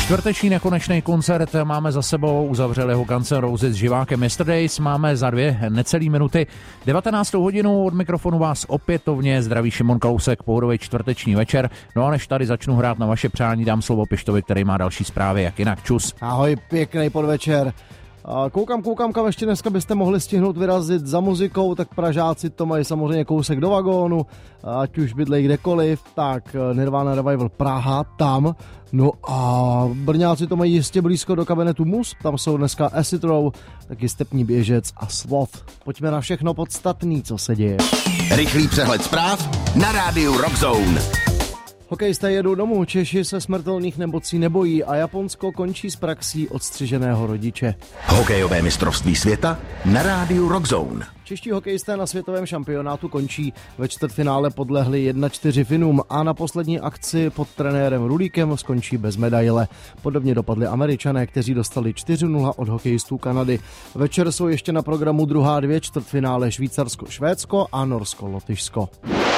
Čtvrteční nekonečný koncert máme za sebou, uzavřeli ho Guns N' Roses s živákem Yesterdays, máme za 2 necelý minuty 19. hodinu, od mikrofonu vás opětovně zdraví Šimon Kalousek, pohodový čtvrteční večer, no a než tady začnu hrát na vaše přání, dám slovo Pištovi, který má další zprávy, jak jinak, čus. Ahoj, pěkný podvečer. Koukám, kam ještě dneska byste mohli stihnout vyrazit za muzikou, tak Pražáci to mají samozřejmě kousek do vagónu, ať už bydlejí kdekoliv, tak Nirvana Revival Praha, tam. No a Brňáci to mají jistě blízko do kabinetu Mus, tam jsou dneska Acid Row, taky Stepní běžec a Sloth. Pojďme na všechno podstatný, co se děje. Rychlý přehled zpráv na rádiu Rock Zone. Hokejisté jedou domů, Češi se smrtelných nemocí nebojí a Japonsko končí s praxí odstřiženého rodiče. Hokejové mistrovství světa na rádiu Rock Zone. Čeští hokejisté na světovém šampionátu končí, ve čtvrtfinále podlehli 1-4 Finům a na poslední akci pod trenérem Rulíkem skončí bez medaile. Podobně dopadli Američané, kteří dostali 4-0 od hokejistů Kanady. Večer jsou ještě na programu druhá 2 čtvrtfinále Švýcarsko-Švédsko a Norsko-Lotyšsko.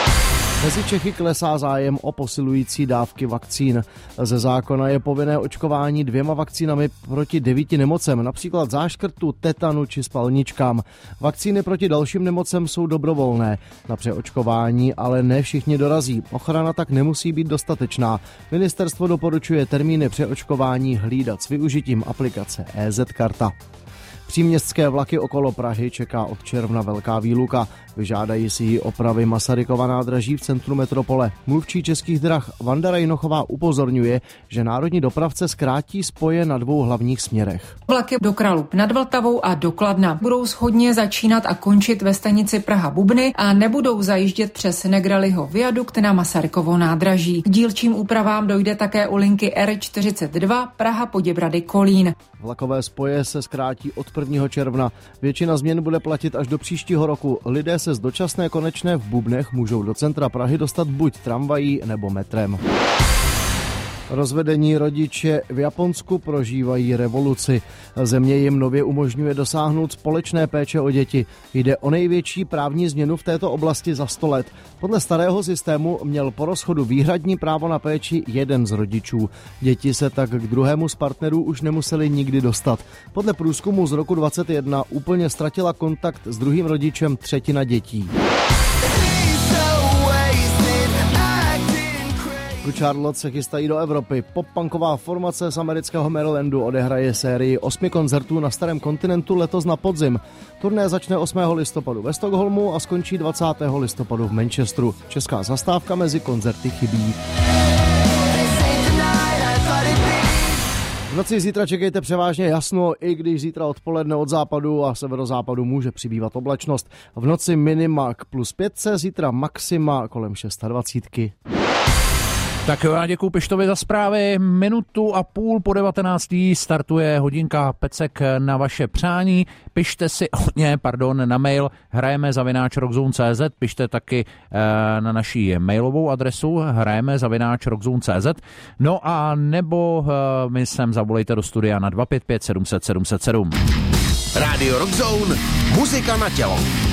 Mezi Čechy klesá zájem o posilující dávky vakcín. Ze zákona je povinné očkování 2 vakcínami proti 9 nemocem, například záškrtu, tetanu či spalničkám. Vakcíny proti dalším nemocem jsou dobrovolné. Na přeočkování ale ne všichni dorazí. Ochrana tak nemusí být dostatečná. Ministerstvo doporučuje termíny přeočkování hlídat s využitím aplikace EZ-karta. Příměstské vlaky okolo Prahy čeká od června velká výluka. Vyžádají si ji opravy Masarykova nádraží v centru metropole. Mluvčí Českých drah Vanda Rejnochová upozorňuje, že národní dopravce zkrátí spoje na 2 hlavních směrech. Vlaky do Kralupy nad Vltavou a do Kladna budou shodně začínat a končit ve stanici Praha-Bubny a nebudou zajíždět přes Negraliho viadukt na Masarykovo nádraží. K dílčím úpravám dojde také u linky R42 Praha-Poděbrady-Kolín. Vlakové spoje se zkrátí od 1. června. Většina změn bude platit až do příštího roku. Lidé se z dočasné konečné v Bubnech můžou do centra Prahy dostat buď tramvají nebo metrem. Rozvedení rodiče v Japonsku prožívají revoluci. Země jim nově umožňuje dosáhnout společné péče o děti. Jde o největší právní změnu v této oblasti za 100 let. Podle starého systému měl po rozchodu výhradní právo na péči jeden z rodičů. Děti se tak k druhému z partnerů už nemuseli nikdy dostat. Podle průzkumu z roku 2021 úplně ztratila kontakt s druhým rodičem 1/3 dětí. Charlotte se chystají do Evropy. Pop-punková formace z amerického Marylandu odehraje sérii 8 koncertů na starém kontinentu letos na podzim. Turné začne 8. listopadu ve Stockholmu a skončí 20. listopadu v Manchesteru. Česká zastávka mezi koncerty chybí. V noci zítra čekejte převážně jasno, i když zítra odpoledne od západu a severozápadu může přibývat oblačnost. V noci minima k +5, zítra maxima kolem 26. Tak jo, já děkuju Pištovi za zprávy. 1,5 minuty po 19. startuje hodinka Pecek na vaše přání. Pište si na mail hrajeme@rockzone.cz, pište taky na naší mailovou adresu hrajeme@rockzone.cz. No a nebo mi sem zavolejte do studia na 255 700 707. Rádio Rock Zone, muzika na tělo.